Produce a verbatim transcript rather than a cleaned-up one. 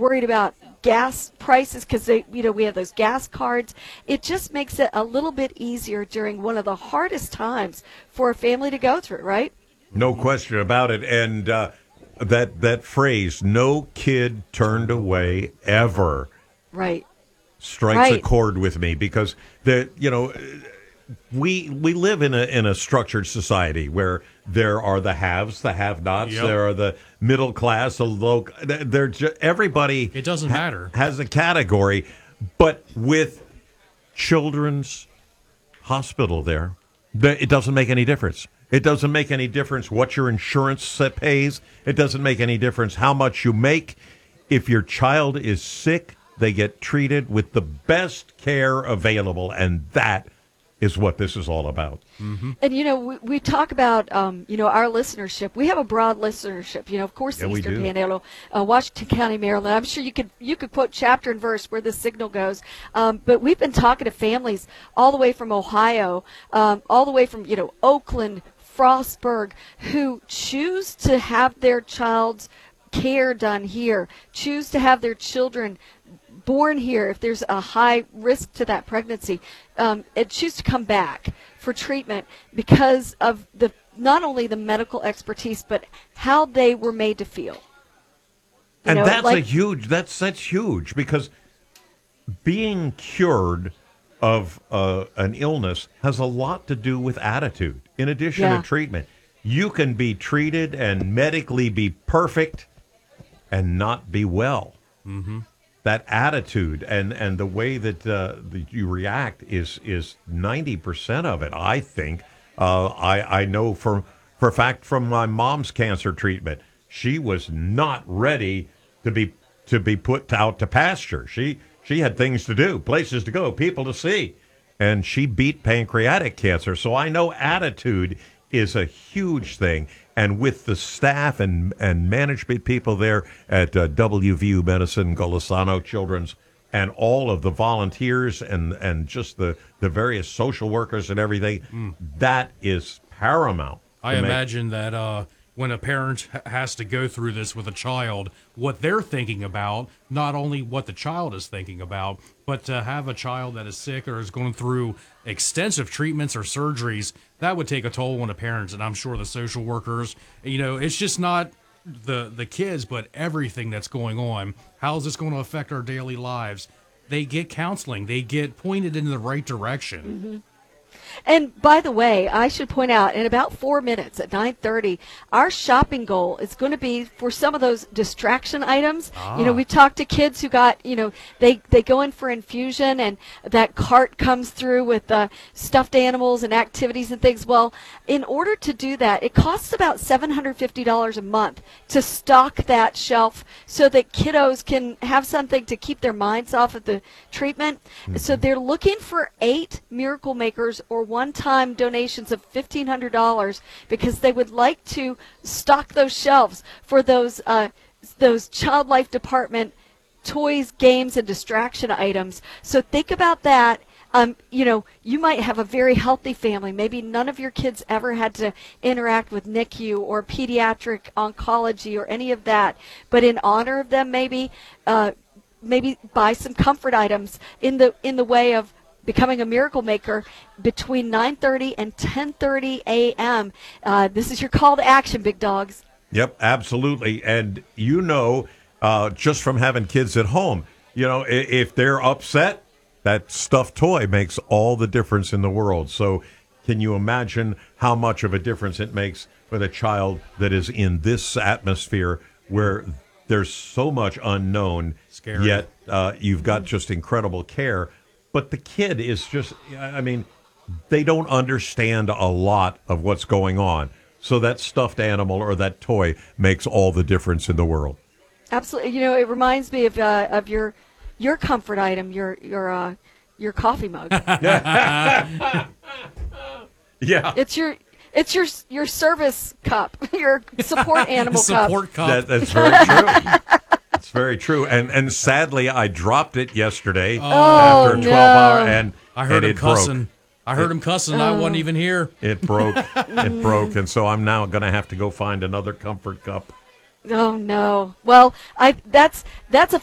worried about gas prices because they, you know, we have those gas cards. It just makes it a little bit easier during one of the hardest times for a family to go through, right? No question about it. And uh, that that phrase, "no kid turned away ever," Right. strikes Right. a chord with me because the you know we we live in a in a structured society where there are the haves, the have-nots, Yep. there are the middle class, the low. They're ju- everybody. It doesn't ha- matter. has a category, but with Children's Hospital there, the, it doesn't make any difference. It doesn't make any difference what your insurance pays. It doesn't make any difference how much you make. If your child is sick, they get treated with the best care available, and that is what this is all about. Mm-hmm. And, you know, we, we talk about, um, you know, our listenership. We have a broad listenership. You know, of course, Yeah, the we Eastern do. Panhandle, uh, Washington County, Maryland. I'm sure you could you could quote chapter and verse where the signal goes. Um, but we've been talking to families all the way from Ohio, um, all the way from, you know, Oakland, Frostburg, who choose to have their child's care done here, choose to have their children born here if there's a high risk to that pregnancy, um, and choose to come back for treatment because of the not only the medical expertise but how they were made to feel. You And know, that's like- a huge. That's that's huge because being cured of uh, an illness has a lot to do with attitude. In addition Yeah. to treatment, you can be treated and medically be perfect and not be well. Mm-hmm. That attitude and, and the way that, uh, that you react is is ninety percent of it, I think. Uh, I, I know for, for a fact from my mom's cancer treatment, she was not ready to be to be put out to pasture. She she had things to do, places to go, people to see, and she beat pancreatic cancer. So I know attitude is a huge thing. And with the staff and, and management people there at uh, W V U Medicine, Golisano Children's, and all of the volunteers and, and just the, the various social workers and everything, Mm. that is paramount. I to make- imagine that uh, when a parent ha- has to go through this with a child, what they're thinking about, not only what the child is thinking about, but to have a child that is sick or is going through extensive treatments or surgeries, that would take a toll on the parents, and I'm sure the social workers. You know, it's just not the the kids, but everything that's going on. How is this going to affect our daily lives? They get counseling. They get pointed in the right direction. Mm-hmm. And by the way, I should point out, in about four minutes at nine thirty, our shopping goal is going to be for some of those distraction items. Ah. You know, we talked to kids who got, you know, they, they go in for infusion and that cart comes through with uh, stuffed animals and activities and things. Well, in order to do that, it costs about seven hundred fifty dollars a month to stock that shelf so that kiddos can have something to keep their minds off of the treatment. Mm-hmm. So they're looking for eight Miracle Makers or one-time donations of fifteen hundred dollars because they would like to stock those shelves for those uh, those Child Life Department toys, games, and distraction items. So think about that. Um, you know, you might have a very healthy family. Maybe none of your kids ever had to interact with N I C U or pediatric oncology or any of that. But in honor of them, maybe uh, maybe buy some comfort items in the in the way of becoming a Miracle Maker between nine thirty and ten thirty a.m. Uh, this is your call to action, big dogs. Yep, absolutely. And you know, uh, just from having kids at home, you know, if, if they're upset, that stuffed toy makes all the difference in the world. So can you imagine how much of a difference it makes for the child that is in this atmosphere where there's so much unknown, Scary. yet uh, you've got just incredible care. But the kid is just, I mean, they don't understand a lot of what's going on. So that stuffed animal or that toy makes all the difference in the world. Absolutely. You know, it reminds me of uh, of your your comfort item, your your uh, your coffee mug. Yeah. It's your it's your your service cup, your support animal cup. Support cup. That, that's very true. It's very true. And and sadly, I dropped it yesterday Oh, after a no. twelve hour, and I heard and him it cussing. broke. I heard him cussing. I wasn't even here. It broke. It broke, and so I'm now going to have to go find another comfort cup. Oh no. Well, I that's that's a